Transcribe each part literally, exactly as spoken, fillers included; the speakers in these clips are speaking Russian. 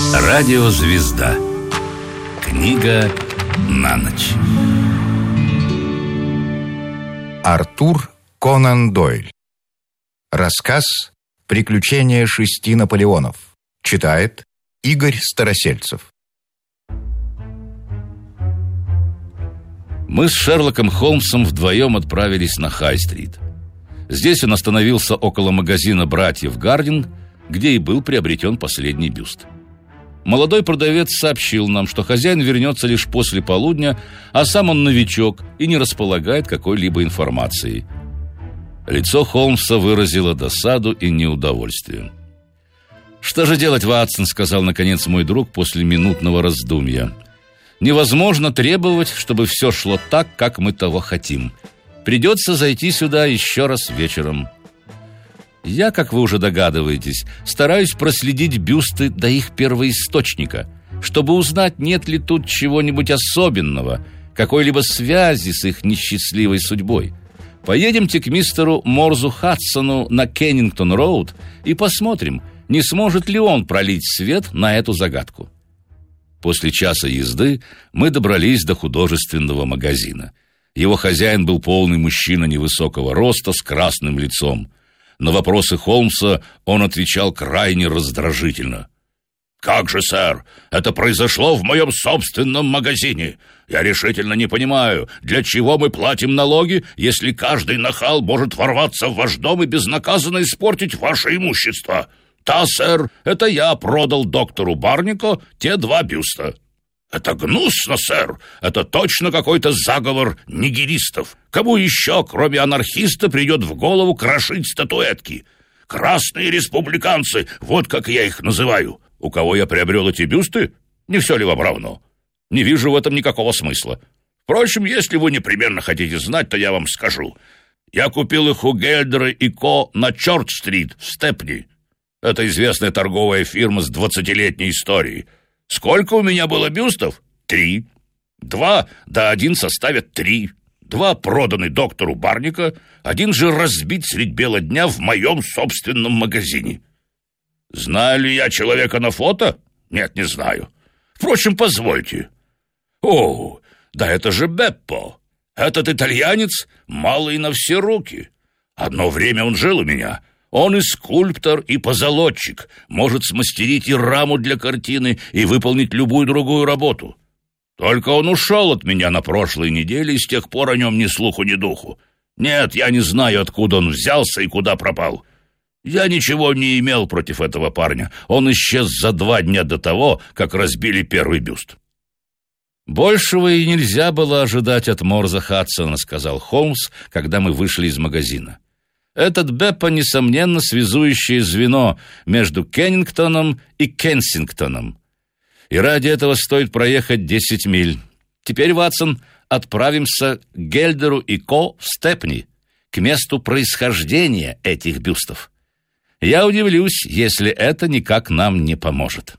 Радиозвезда. Книга на ночь. Артур Конан Дойль. Рассказ «Приключения шести Наполеонов». Читает Игорь Старосельцев. Мы с Шерлоком Холмсом вдвоем отправились на Хай-стрит. Здесь он остановился около магазина братьев Гардин, где и был приобретен последний бюст. Молодой продавец сообщил нам, что хозяин вернется лишь после полудня, а сам он новичок и не располагает какой-либо информацией. Лицо Холмса выразило досаду и неудовольствие. «Что же делать, Ватсон?» — сказал, наконец, мой друг после минутного раздумья. «Невозможно требовать, чтобы все шло так, как мы того хотим. Придется зайти сюда еще раз вечером. Я, как вы уже догадываетесь, стараюсь проследить бюсты до их первоисточника, чтобы узнать, нет ли тут чего-нибудь особенного, какой-либо связи с их несчастливой судьбой. Поедемте к мистеру Морзу Хадсону на Кеннингтон-роуд и посмотрим, не сможет ли он пролить свет на эту загадку». После часа езды мы добрались до художественного магазина. Его хозяин был полный мужчина невысокого роста с красным лицом. На вопросы Холмса он отвечал крайне раздражительно. «Как же, сэр, это произошло в моем собственном магазине. Я решительно не понимаю, для чего мы платим налоги, если каждый нахал может ворваться в ваш дом и безнаказанно испортить ваше имущество. Да, сэр, это я продал доктору Барнико те два бюста». «Это гнусно, сэр! Это точно какой-то заговор нигилистов. Кому еще, кроме анархиста, придет в голову крошить статуэтки? Красные республиканцы, вот как я их называю. У кого я приобрел эти бюсты? Не все ли вам равно? Не вижу в этом никакого смысла. Впрочем, если вы непременно хотите знать, то я вам скажу. Я купил их у Гельдера и Ко на Чорч-стрит в Степни. Это известная торговая фирма с двадцатилетней историей. Сколько у меня было бюстов? Три. Два, да один составят три. Два проданы доктору Барнико, один же разбит средь бела дня в моем собственном магазине. Знаю ли я человека на фото? Нет, не знаю. Впрочем, позвольте. О, да это же Беппо. Этот итальянец малый на все руки. Одно время он жил у меня. Он и скульптор, и позолотчик, может смастерить и раму для картины, и выполнить любую другую работу. Только он ушел от меня на прошлой неделе, и с тех пор о нем ни слуху, ни духу. Нет, я не знаю, откуда он взялся и куда пропал. Я ничего не имел против этого парня. Он исчез за два дня до того, как разбили первый бюст». «Большего и нельзя было ожидать от Морза Хадсона», — сказал Холмс, когда мы вышли из магазина. «Этот Беппо, несомненно, связующее звено между Кеннингтоном и Кенсингтоном. И ради этого стоит проехать десять миль. Теперь, Ватсон, отправимся к Гельдеру и Ко в Степни, к месту происхождения этих бюстов. Я удивлюсь, если это никак нам не поможет».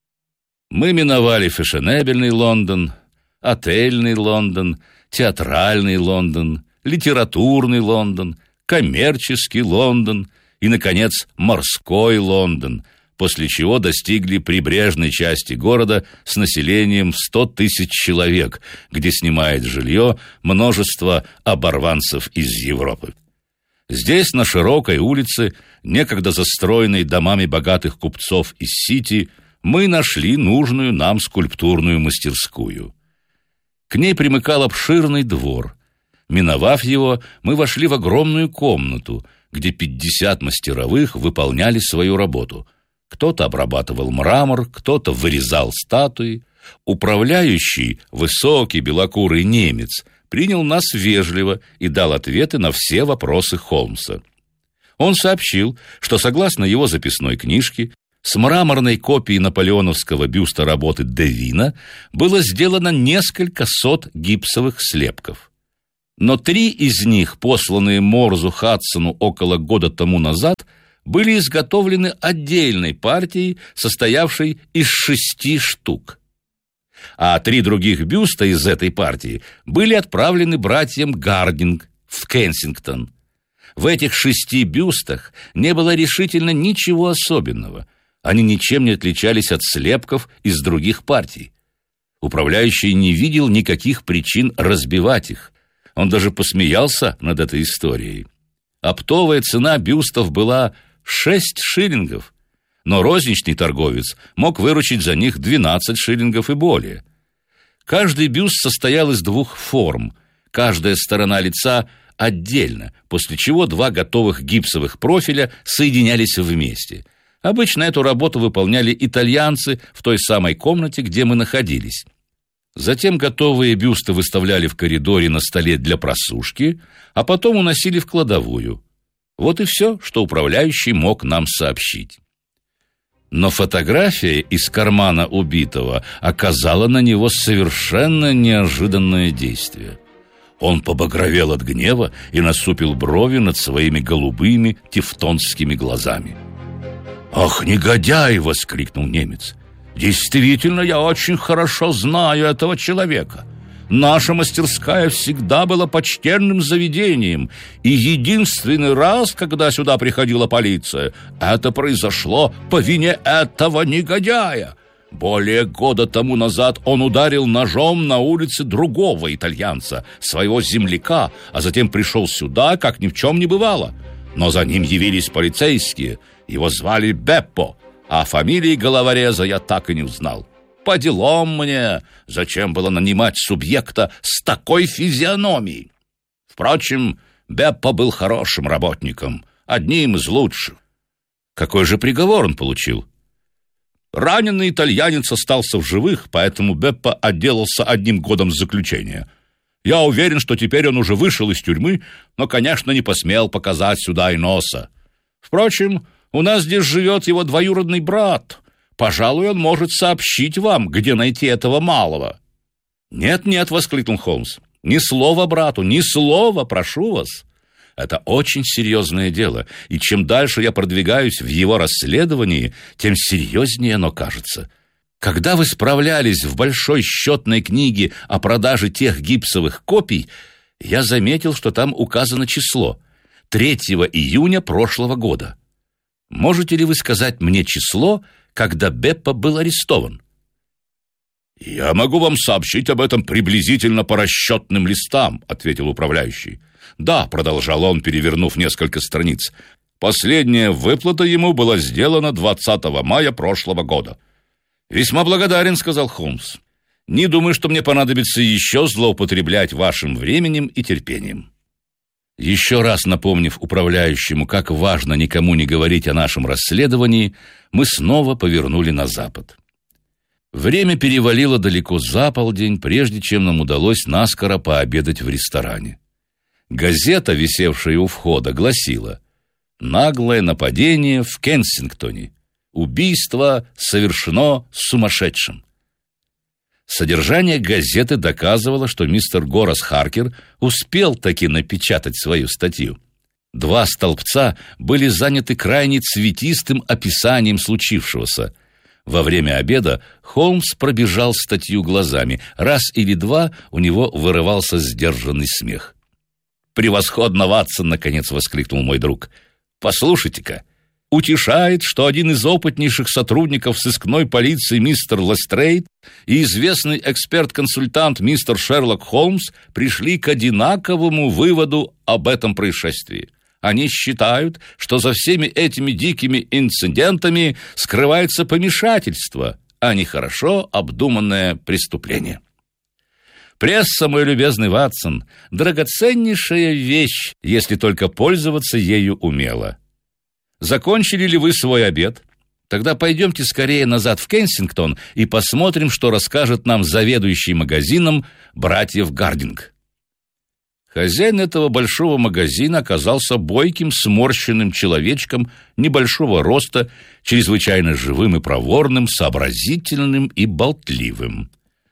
Мы миновали фешенебельный Лондон, отельный Лондон, театральный Лондон, литературный Лондон, коммерческий Лондон и, наконец, морской Лондон, после чего достигли прибрежной части города с населением в сто тысяч человек, где снимает жилье множество оборванцев из Европы. Здесь, на широкой улице, некогда застроенной домами богатых купцов из Сити, мы нашли нужную нам скульптурную мастерскую. К ней примыкал обширный двор. Миновав его, мы вошли в огромную комнату, где пятьдесят мастеровых выполняли свою работу. Кто-то обрабатывал мрамор, кто-то вырезал статуи. Управляющий, высокий белокурый немец, принял нас вежливо и дал ответы на все вопросы Холмса. Он сообщил, что, согласно его записной книжке, с мраморной копией наполеоновского бюста работы Девина было сделано несколько сот гипсовых слепков. Но три из них, посланные Морзу Хадсону около года тому назад, были изготовлены отдельной партией, состоявшей из шести штук. А три других бюста из этой партии были отправлены братьям Гардинг в Кенсингтон. В этих шести бюстах не было решительно ничего особенного. Они ничем не отличались от слепков из других партий. Управляющий не видел никаких причин разбивать их. Он даже посмеялся над этой историей. Оптовая цена бюстов была шесть шиллингов, но розничный торговец мог выручить за них двенадцать шиллингов и более. Каждый бюст состоял из двух форм, каждая сторона лица отдельно, после чего два готовых гипсовых профиля соединялись вместе. Обычно эту работу выполняли итальянцы в той самой комнате, где мы находились. Затем готовые бюсты выставляли в коридоре на столе для просушки, а потом уносили в кладовую. Вот и все, что управляющий мог нам сообщить. Но фотография из кармана убитого оказала на него совершенно неожиданное действие. Он побагровел от гнева и насупил брови над своими голубыми тевтонскими глазами. «Ах, негодяй!» — воскликнул немец. «Действительно, я очень хорошо знаю этого человека. Наша мастерская всегда была почтенным заведением, и единственный раз, когда сюда приходила полиция, это произошло по вине этого негодяя. Более года тому назад он ударил ножом на улице другого итальянца, своего земляка, а затем пришел сюда, как ни в чем не бывало. Но за ним явились полицейские, его звали Беппо, а фамилии головореза я так и не узнал. По делам мне, зачем было нанимать субъекта с такой физиономией? Впрочем, Беппо был хорошим работником, одним из лучших». «Какой же приговор он получил?» «Раненый итальянец остался в живых, поэтому Беппо отделался одним годом заключения. Я уверен, что теперь он уже вышел из тюрьмы, но, конечно, не посмел показать сюда и носа. Впрочем, у нас здесь живет его двоюродный брат. Пожалуй, он может сообщить вам, где найти этого малого». «Нет-нет», — воскликнул Холмс, — «ни слова брату, ни слова, прошу вас. Это очень серьезное дело, и чем дальше я продвигаюсь в его расследовании, тем серьезнее оно кажется. Когда вы справлялись в большой счетной книге о продаже тех гипсовых копий, я заметил, что там указано число — третьего июня прошлого года. Можете ли вы сказать мне число, когда Беппо был арестован?» «Я могу вам сообщить об этом приблизительно по расчетным листам», — ответил управляющий. «Да», — продолжал он, перевернув несколько страниц, «последняя выплата ему была сделана двадцатого мая прошлого года». «Весьма благодарен», — сказал Холмс. «Не думаю, что мне понадобится еще злоупотреблять вашим временем и терпением». Еще раз напомнив управляющему, как важно никому не говорить о нашем расследовании, мы снова повернули на запад. Время перевалило далеко за полдень, прежде чем нам удалось наскоро пообедать в ресторане. Газета, висевшая у входа, гласила: «Наглое нападение в Кенсингтоне. Убийство совершено сумасшедшим». Содержание газеты доказывало, что мистер Горас Харкер успел таки напечатать свою статью. Два столбца были заняты крайне цветистым описанием случившегося. Во время обеда Холмс пробежал статью глазами. Раз или два у него вырывался сдержанный смех. «Превосходно, Ватсон!» — наконец воскликнул мой друг. «Послушайте-ка, утешает, что один из опытнейших сотрудников сыскной полиции мистер Лестрейд и известный эксперт-консультант мистер Шерлок Холмс пришли к одинаковому выводу об этом происшествии. Они считают, что за всеми этими дикими инцидентами скрывается помешательство, а не хорошо обдуманное преступление. Пресса, мой любезный Ватсон, драгоценнейшая вещь, если только пользоваться ею умело. Закончили ли вы свой обед? Тогда пойдемте скорее назад в Кенсингтон и посмотрим, что расскажет нам заведующий магазином братьев Гардинг». Хозяин этого большого магазина оказался бойким, сморщенным человечком небольшого роста, чрезвычайно живым и проворным, сообразительным и болтливым.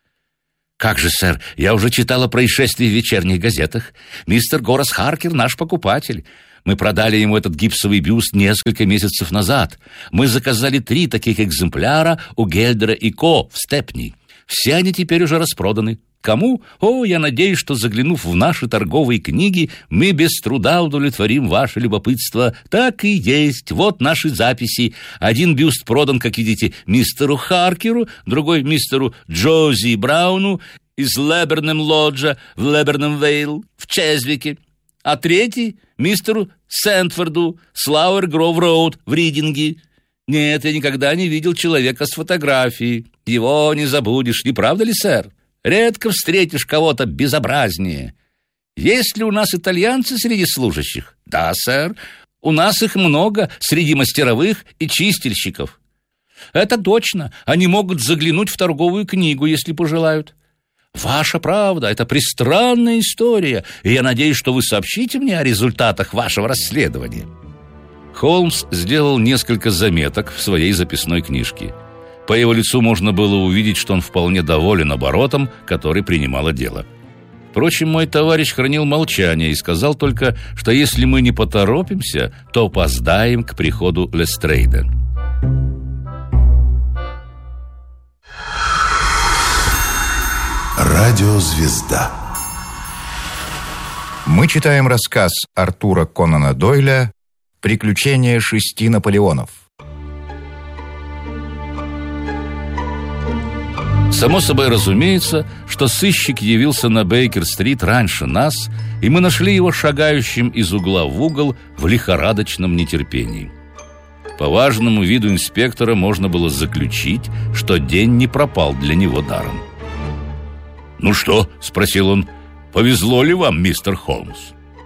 «Как же, сэр, я уже читал о происшествии в вечерних газетах. Мистер Горас Харкер наш покупатель. Мы продали ему этот гипсовый бюст несколько месяцев назад. Мы заказали три таких экземпляра у Гельдера и Ко в Степни. Все они теперь уже распроданы. Кому? О, я надеюсь, что, заглянув в наши торговые книги, мы без труда удовлетворим ваше любопытство. Так и есть. Вот наши записи. Один бюст продан, как видите, мистеру Харкеру, другой мистеру Джози Брауну из Лебернем-Лоджа в Лебернем-Вейл в Чезвике, а третий мистеру Сентфорду с Лауэр-Гров-Роуд в Ридинге. Нет, я никогда не видел человека с фотографией. Его не забудешь, не правда ли, сэр? Редко встретишь кого-то безобразнее. Есть ли у нас итальянцы среди служащих? Да, сэр. У нас их много среди мастеровых и чистильщиков. Это точно. Они могут заглянуть в торговую книгу, если пожелают. Ваша правда, это пристранная история, и я надеюсь, что вы сообщите мне о результатах вашего расследования. Холмс сделал несколько заметок в своей записной книжке. По его лицу можно было увидеть, что он вполне доволен оборотом, который принимало дело. Впрочем, мой товарищ хранил молчание и сказал только, что если мы не поторопимся, то опоздаем к приходу Лестрейда. Радиозвезда. Мы читаем рассказ Артура Конана Дойля «Приключения шести Наполеонов». Само собой разумеется, что сыщик явился на Бейкер-стрит раньше нас, и мы нашли его шагающим из угла в угол в лихорадочном нетерпении. По важному виду инспектора можно было заключить, что день не пропал для него даром. «Ну что?» — спросил он. «Повезло ли вам, мистер Холмс?»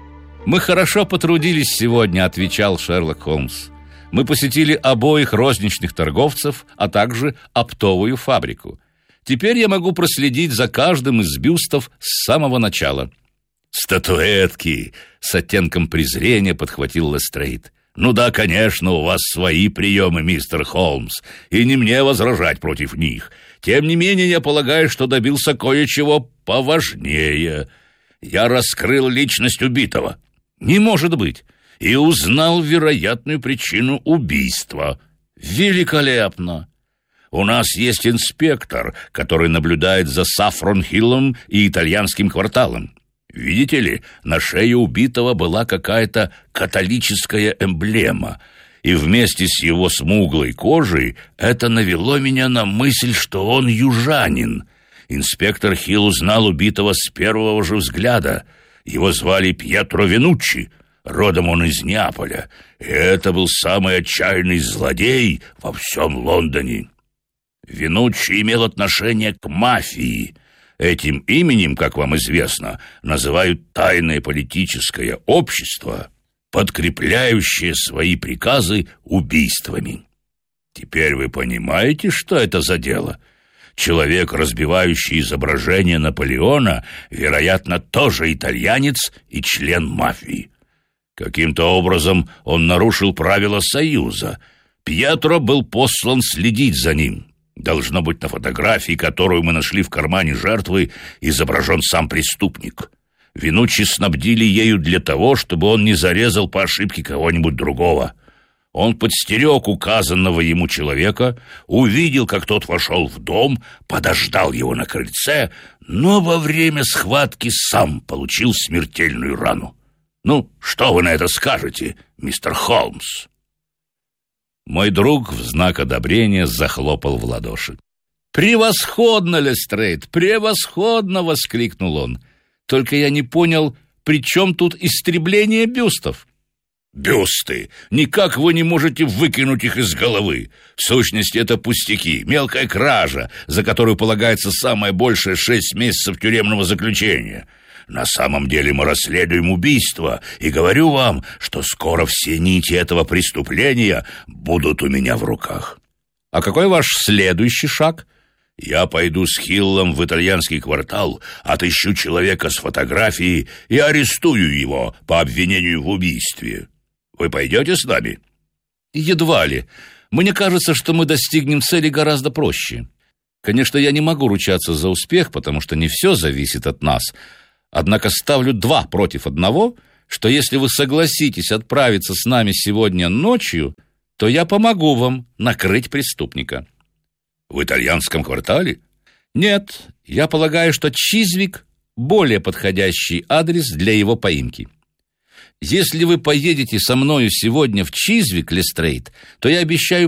«Мы хорошо потрудились сегодня», — отвечал Шерлок Холмс. «Мы посетили обоих розничных торговцев, а также оптовую фабрику. Теперь я могу проследить за каждым из бюстов с самого начала». «Статуэтки!» — с оттенком презрения подхватил Лестрейд. «Ну да, конечно, у вас свои приемы, мистер Холмс, и не мне возражать против них. Тем не менее, я полагаю, что добился кое-чего поважнее. Я раскрыл личность убитого. Не может быть. И узнал вероятную причину убийства. Великолепно! У нас есть инспектор, который наблюдает за Саффрон-Хиллом и итальянским кварталом. Видите ли, на шее убитого была какая-то католическая эмблема, и вместе с его смуглой кожей это навело меня на мысль, что он южанин. Инспектор Хилл узнал убитого с первого же взгляда. Его звали Пьетро Венуччи, родом он из Неаполя, и это был самый отчаянный злодей во всем Лондоне. Венуччи имел отношение к мафии. Этим именем, как вам известно, называют тайное политическое общество, подкрепляющее свои приказы убийствами. Теперь вы понимаете, что это за дело? Человек, разбивающий изображение Наполеона, вероятно, тоже итальянец и член мафии. Каким-то образом он нарушил правила Союза. Пьетро был послан следить за ним. Должно быть, на фотографии, которую мы нашли в кармане жертвы, изображен сам преступник. Венуччи снабдили ею для того, чтобы он не зарезал по ошибке кого-нибудь другого. Он подстерег указанного ему человека, увидел, как тот вошел в дом, подождал его на крыльце, но во время схватки сам получил смертельную рану. Ну, что вы на это скажете, мистер Холмс?» Мой друг в знак одобрения захлопал в ладоши. «Превосходно, Лестрейд, превосходно!» — воскликнул он. «Только я не понял, при чем тут истребление бюстов?» «Бюсты! Никак вы не можете выкинуть их из головы. В сущности, это пустяки, мелкая кража, за которую полагается самое большее шесть месяцев тюремного заключения. На самом деле мы расследуем убийство, и говорю вам, что скоро все нити этого преступления будут у меня в руках». «А какой ваш следующий шаг?» «Я пойду с Хиллом в итальянский квартал, отыщу человека с фотографией и арестую его по обвинению в убийстве. Вы пойдете с нами?» «Едва ли. Мне кажется, что мы достигнем цели гораздо проще. Конечно, я не могу ручаться за успех, потому что не все зависит от нас. Однако ставлю два против одного, что если вы согласитесь отправиться с нами сегодня ночью, то я помогу вам накрыть преступника». «В итальянском квартале?» Нет, я полагаю, что Чизвик – более подходящий адрес для его поимки. Если вы поедете со мною сегодня в Чизвик, Лестрейд, то я обещаю